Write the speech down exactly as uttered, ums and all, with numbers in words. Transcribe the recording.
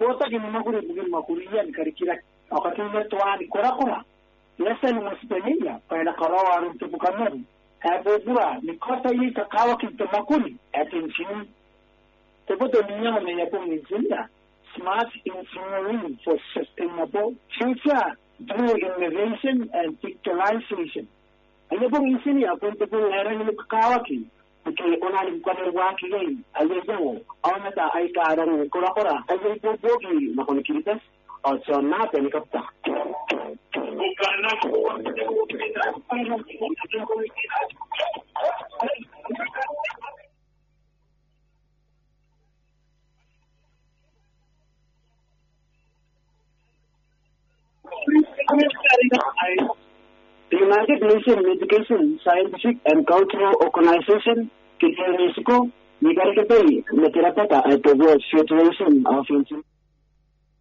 Tota kini makuri bugin makuriyan karikira akatina tuani kora kora. Yasa ni Muspenia para karawa arum tubukan Abo bura ni kota yi kakawa kita makuri attention. Teboto niya may yapong insinya. Smart engineering for sustainable future through innovation and digitalization. Ano pong insinya kung ito pong herang yung kakawaki? Porque unalim ko ng waki ngayon, ayun mo, ako na ta ay kaarang kura-kura, ayun po bogi makunikilitas, o so natin ikapta. The United Nations Education, Scientific and Cultural Organization, UNESCO, Nicaragua, Metirapata, at the World Federation of